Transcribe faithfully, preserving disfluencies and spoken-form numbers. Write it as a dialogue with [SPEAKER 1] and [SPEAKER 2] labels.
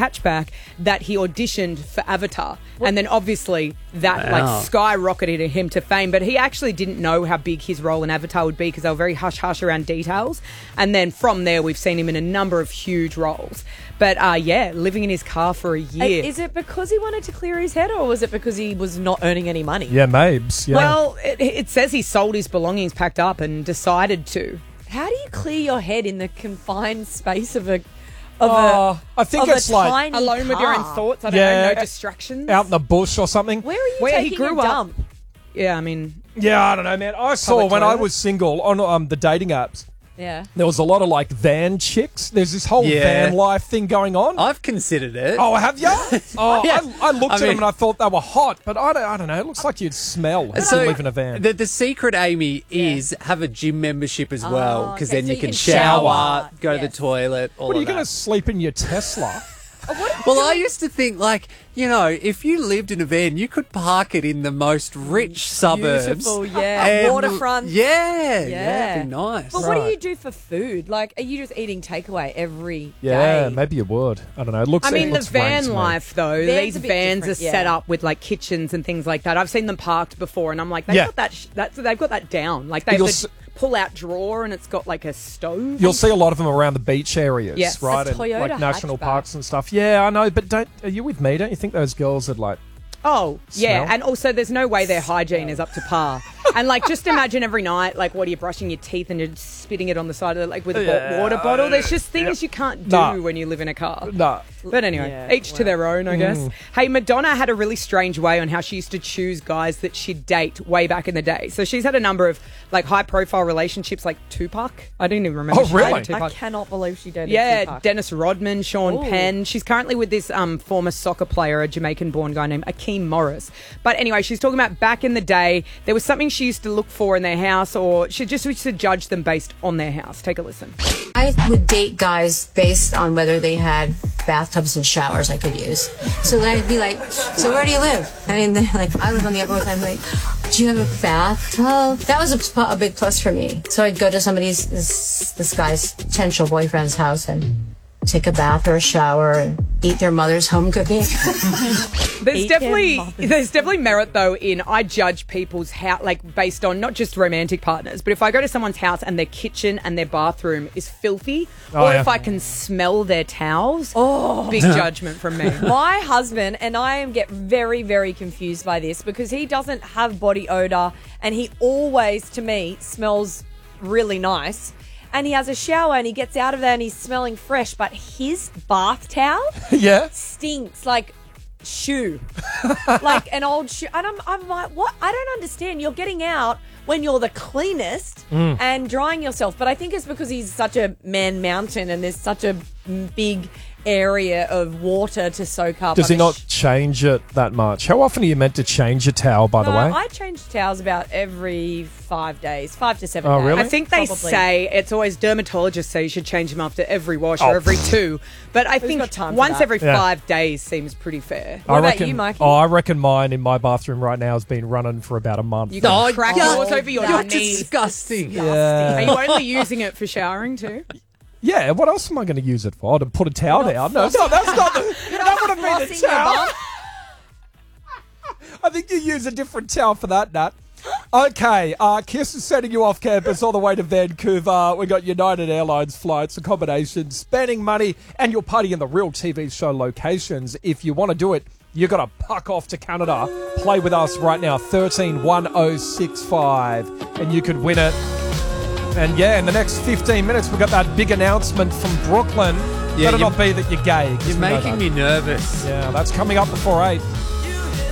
[SPEAKER 1] hatchback that he auditioned for Avatar. What? And then obviously that wow. like skyrocketed him to fame. But he actually didn't know how big his role in Avatar would be because they were very hush-hush around details. And then from there, we've seen him in a number of huge roles. But uh, yeah, living in his car for a year.
[SPEAKER 2] Is it because he wanted to clear his head, or was it because he was not earning any money?
[SPEAKER 3] Yeah, Mabes. Yeah.
[SPEAKER 1] Well, it, it says he sold his belongings, packed up, and decided to.
[SPEAKER 2] How do you clear your head in the confined space of a of
[SPEAKER 3] uh,
[SPEAKER 2] a
[SPEAKER 3] I think
[SPEAKER 2] of
[SPEAKER 3] it's
[SPEAKER 2] a
[SPEAKER 3] like
[SPEAKER 2] tiny
[SPEAKER 1] alone
[SPEAKER 2] car?
[SPEAKER 1] with your own thoughts? I don't
[SPEAKER 3] Yeah.
[SPEAKER 1] know, no distractions.
[SPEAKER 3] Out in the bush or something.
[SPEAKER 2] Where are you
[SPEAKER 1] Where he
[SPEAKER 2] taking
[SPEAKER 1] grew
[SPEAKER 2] a
[SPEAKER 1] up.
[SPEAKER 2] dump?
[SPEAKER 1] Yeah, I mean...
[SPEAKER 3] Yeah, I don't know, man. I saw
[SPEAKER 1] Public
[SPEAKER 3] when I
[SPEAKER 1] toilet?
[SPEAKER 3] was single on um, the dating apps,
[SPEAKER 2] Yeah.
[SPEAKER 3] there was a lot of like van chicks. There's this whole
[SPEAKER 4] Yeah.
[SPEAKER 3] van life thing going on.
[SPEAKER 4] I've considered it.
[SPEAKER 3] Oh, have you? Oh,
[SPEAKER 4] Yeah.
[SPEAKER 3] I, I looked
[SPEAKER 4] I
[SPEAKER 3] at
[SPEAKER 4] mean-
[SPEAKER 3] them and I thought they were hot, but I don't, I don't know. It looks like you'd smell if you live in a van.
[SPEAKER 4] The, the secret, Amy, is have a gym membership as well, because
[SPEAKER 2] okay,
[SPEAKER 4] then
[SPEAKER 2] so
[SPEAKER 4] you
[SPEAKER 2] you
[SPEAKER 4] can,
[SPEAKER 2] can
[SPEAKER 4] shower,
[SPEAKER 2] shower.
[SPEAKER 4] go to
[SPEAKER 2] Yes.
[SPEAKER 4] the toilet, all
[SPEAKER 3] what are you
[SPEAKER 4] of
[SPEAKER 3] going to
[SPEAKER 4] that.
[SPEAKER 3] sleep in your Tesla?
[SPEAKER 4] Well, I used to think, like, you know, if you lived in a van, you could park it in the most rich suburbs.
[SPEAKER 2] Beautiful, yeah.
[SPEAKER 4] and-
[SPEAKER 2] Waterfront.
[SPEAKER 4] Yeah, yeah,
[SPEAKER 2] Yeah.
[SPEAKER 4] it'd be nice.
[SPEAKER 2] But what do
[SPEAKER 3] Right.
[SPEAKER 2] you do for food? Like, are you just eating takeaway every
[SPEAKER 3] Yeah,
[SPEAKER 2] day?
[SPEAKER 3] maybe you would. I don't know. It looks.
[SPEAKER 1] I mean,
[SPEAKER 3] it
[SPEAKER 1] the
[SPEAKER 3] looks rank
[SPEAKER 1] van
[SPEAKER 3] to me.
[SPEAKER 1] life, though,
[SPEAKER 2] Van's
[SPEAKER 1] these
[SPEAKER 2] a bit
[SPEAKER 1] vans are
[SPEAKER 2] different, yeah.
[SPEAKER 1] set up with, like, kitchens and things like that. I've seen them parked before, and I'm like, they've
[SPEAKER 3] Yeah.
[SPEAKER 1] got that, sh- that they've got that down. Like, they've
[SPEAKER 3] You'll
[SPEAKER 1] the
[SPEAKER 3] s-
[SPEAKER 1] pull-out drawer, and it's got, like, a stove.
[SPEAKER 3] You'll see a lot of them around the beach areas,
[SPEAKER 1] Yes.
[SPEAKER 3] right?
[SPEAKER 2] A
[SPEAKER 3] And,
[SPEAKER 2] Toyota
[SPEAKER 3] like national
[SPEAKER 2] hatchback.
[SPEAKER 3] parks and stuff. Yeah, I know, but don't are you with me? Don't you think those girls would like?
[SPEAKER 1] Oh, yeah.
[SPEAKER 3] Smell?
[SPEAKER 1] And also, there's no way their hygiene is up to par. And, like, just imagine every night, like, what are you brushing your teeth and you're spitting it on the side of the, like, with a
[SPEAKER 3] Yeah.
[SPEAKER 1] water bottle? There's just things
[SPEAKER 3] Yeah.
[SPEAKER 1] you can't do
[SPEAKER 3] Nah.
[SPEAKER 1] when you live in a car.
[SPEAKER 3] Nah.
[SPEAKER 1] But anyway,
[SPEAKER 2] Yeah,
[SPEAKER 1] each to
[SPEAKER 2] well.
[SPEAKER 1] their own, I guess. Hey, Madonna had a really strange way on how she used to choose guys that she'd date way back in the day. So she's had a number of, like, high-profile relationships, like Tupac. I didn't even remember.
[SPEAKER 3] Oh,
[SPEAKER 1] she
[SPEAKER 3] really?
[SPEAKER 1] dated Tupac.
[SPEAKER 2] I cannot believe she dated
[SPEAKER 1] Yeah,
[SPEAKER 2] Tupac.
[SPEAKER 1] Dennis Rodman, Sean
[SPEAKER 2] Ooh.
[SPEAKER 1] Penn. She's currently with this um, former soccer player, a Jamaican-born guy named Akeem Morris. But anyway, she's talking about back in the day, there was something she used to look for in their house, or she just used to judge them based on their house. Take a listen.
[SPEAKER 5] I would date guys based on whether they had bathtubs and showers I could use. So then I'd be like, so where do you live? I mean, they're like, I live on the Upper West Side. I'm like, do you have a bathtub? That was a, pl- a big plus for me. So I'd go to somebody's, this, this guy's potential boyfriend's house and take a bath or a shower and eat their mother's home cooking.
[SPEAKER 1] There's
[SPEAKER 2] Eat
[SPEAKER 1] definitely
[SPEAKER 2] their
[SPEAKER 1] there's definitely merit though in I judge people's house like based on not just romantic partners, but if I go to someone's house and their kitchen and their bathroom is filthy,
[SPEAKER 3] Oh,
[SPEAKER 1] or
[SPEAKER 3] yeah.
[SPEAKER 1] if I can smell their towels, oh, big judgment from me.
[SPEAKER 2] My husband, and I am get very, very confused by this because he doesn't have body odor and he always, to me, smells really nice. And he has a shower and he gets out of there and he's smelling fresh, but his bath towel
[SPEAKER 3] Yeah.
[SPEAKER 2] stinks like shoe, like an old shoe. And I'm, I'm like, what? I don't understand. You're getting out when you're the cleanest and drying yourself. But I think it's because he's such a man mountain and there's such a big area of water to soak up.
[SPEAKER 3] Does
[SPEAKER 2] I
[SPEAKER 3] he
[SPEAKER 2] mean,
[SPEAKER 3] not
[SPEAKER 2] sh-
[SPEAKER 3] change it that much? How often are you meant to change your towel, by the
[SPEAKER 2] No,
[SPEAKER 3] way?
[SPEAKER 2] I change towels about every five days, five to seven
[SPEAKER 3] Oh,
[SPEAKER 2] days.
[SPEAKER 3] really?
[SPEAKER 1] I think they
[SPEAKER 2] Probably.
[SPEAKER 1] say it's always dermatologists say you should change them after every wash
[SPEAKER 3] Oh.
[SPEAKER 1] or every two. But I think
[SPEAKER 2] got time for
[SPEAKER 1] once
[SPEAKER 2] that?
[SPEAKER 1] every
[SPEAKER 3] Yeah.
[SPEAKER 1] five days seems pretty fair.
[SPEAKER 2] What
[SPEAKER 3] I
[SPEAKER 2] about
[SPEAKER 3] reckon,
[SPEAKER 2] you, Mikey?
[SPEAKER 3] Oh, I reckon mine in my bathroom right now has been running for about a month.
[SPEAKER 1] You can
[SPEAKER 4] Oh,
[SPEAKER 1] crack
[SPEAKER 4] yuck.
[SPEAKER 1] yours over your
[SPEAKER 4] You're
[SPEAKER 1] knees.
[SPEAKER 4] disgusting.
[SPEAKER 3] Yeah.
[SPEAKER 1] Are you only using it for showering too?
[SPEAKER 3] Yeah, what else am I going to use it for? To put a towel
[SPEAKER 2] You're
[SPEAKER 3] down?
[SPEAKER 2] not
[SPEAKER 3] No, it's not, that's not the... That would have been
[SPEAKER 2] flossing
[SPEAKER 3] the
[SPEAKER 2] your
[SPEAKER 3] towel.
[SPEAKER 2] bum?
[SPEAKER 3] I think you use a different towel for that, Nat. Okay, uh, Kiss is sending you off campus all the way to Vancouver. We got United Airlines flights, accommodations, spending money, and you're partying the real T V show locations. If you want to do it, you got to puck off to Canada. Play with us right now, thirteen one oh six five, and you could win it. And yeah, in the next fifteen minutes, we've got that big announcement from Brooklyn.
[SPEAKER 4] Yeah,
[SPEAKER 3] Better
[SPEAKER 4] you-
[SPEAKER 3] not be that you're gay. 'cause
[SPEAKER 4] You're
[SPEAKER 3] we know
[SPEAKER 4] making
[SPEAKER 3] that.
[SPEAKER 4] me nervous.
[SPEAKER 3] Yeah, that's coming up before eight.